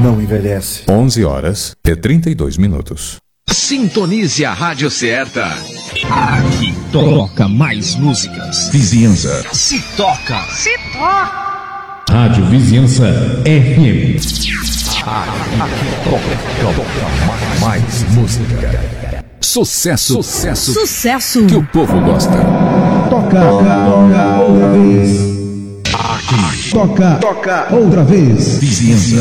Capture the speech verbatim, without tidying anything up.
não envelhece. onze horas e trinta e dois minutos. Sintonize a rádio certa. Aqui toca mais músicas. Vizinhança. Se toca. Se toca. Rádio Vizinhança F M. Aqui toca mais música. Sucesso. Sucesso. Sucesso. Que o povo gosta. Toca, toca outra vez. Aqui toca, toca outra vez. Vizinhança.